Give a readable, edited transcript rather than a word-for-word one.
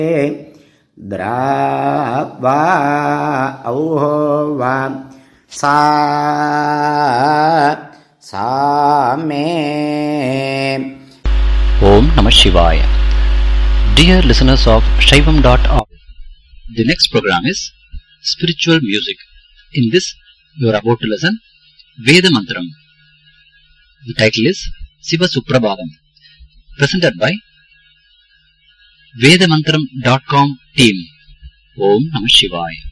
द्रावा औहोवा सा मे. Om Namah Shivaya. Dear listeners of Shaivam.org, the next program is Spiritual Music. In this, you are about to listen Veda Mantram. The title is Siva Suprabhadam, presented by Vedamantram.com team. Om Namah Shivaya.